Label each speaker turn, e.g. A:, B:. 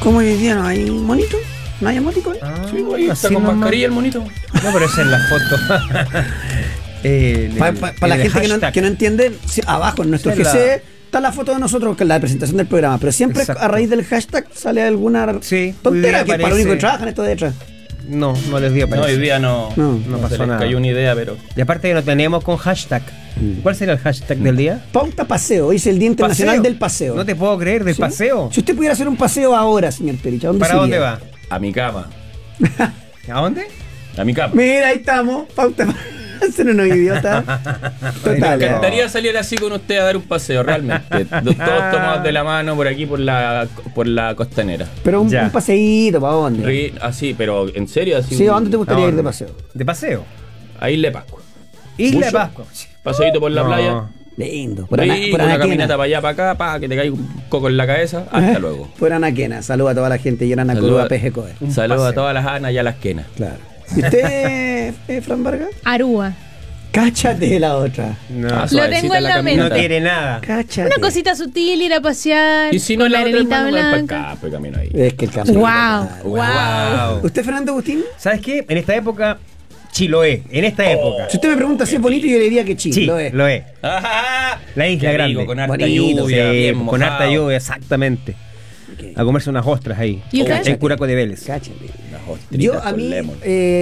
A: ¿Cómo hoy día no hay monito? ¿No hay emoticon?
B: Sí, güey, está
C: así
B: con
C: nomás.
B: mascarilla el monito.
C: No, pero esa es la foto.
A: Para la gente que no entiende, abajo en nuestro
C: Sí,
A: GC está la foto de nosotros con la presentación del programa, pero siempre
C: Exacto.
A: a raíz del hashtag sale alguna
C: Sí,
A: tontera
C: hoy día
A: que es para lo
C: aparece-
A: único que trabajan esto de detrás.
C: No les dio
B: No,
C: para
B: hoy
C: eso.
B: día no
C: pasó
B: se les
C: nada.
B: cayó una idea, pero...
C: Y aparte que no tenemos con hashtag. ¿Cuál sería el hashtag del día?
A: Pauta paseo, hoy es el Día Internacional del Paseo.
C: No te puedo creer, del
A: ¿Sí?
C: paseo.
A: Si usted pudiera hacer un paseo ahora, señor Perich, ¿a dónde
C: ¿Para
A: sería?
C: dónde va?
B: A mi cama.
C: ¿A dónde?
B: A mi cama.
A: Mira, ahí estamos. Pauta ser unos idiotas.
B: Me
A: Total.
B: encantaría salir así con usted a dar un paseo, realmente. Todos tomados de la mano por aquí, por la costanera.
A: Pero un
C: Ya.
A: paseíto, ¿para dónde?
B: Así, pero en serio, así.
A: Sí, ¿a dónde te gustaría
C: ¿A
A: ir de
C: dónde?
A: paseo?
C: De paseo.
B: A Isla de Pascua.
C: Isla de
B: Mucho.
C: Pascua.
B: Paseíto por la
C: No.
B: playa.
A: Lindo.
B: Por ahí,
A: por
B: una
A: Anaquena.
B: caminata para allá, para acá, para que te caiga un coco en la cabeza. Hasta luego.
A: Por Anaquena. Saluda a toda la gente y Ana Curva PG Coe.
B: Saludos
C: paseo.
B: a todas las Anas y a las Quenas.
A: Claro. ¿Y usted, Fran Vargas?
D: Arúa.
A: Cáchate la otra.
C: No,
B: Ah,
D: Lo
B: suavecita
D: tengo en la
B: caminata.
C: no tiene nada.
A: Cáchate.
D: Una cosita sutil, ir a pasear.
B: Y si no,
D: con
B: la
D: la
B: otra
D: arenita
B: hermano, para el
D: blanca.
B: campo, camino ahí.
A: Es que el cambio.
D: Wow, wow.
C: Wow.
A: ¿Usted, Fernando Agustín?
C: ¿Sabes qué? En esta época, Chiloé. En esta época.
A: Si usted me pregunta si es bonito, yo le diría que sí,
C: Sí,
A: lo es.
C: lo es.
B: Ajá.
C: La isla
B: Qué
C: grande.
B: rico, con harta
A: Bonito,
B: lluvia,
C: Sí,
B: bien
C: con
B: mojado.
C: harta lluvia, exactamente. A comerse unas ostras ahí.
D: ¿Y usted?
C: En Curaco de Vélez.
A: Cáchate.
B: Unas ostritas
A: Yo, a
B: con
A: mí,
B: lemon.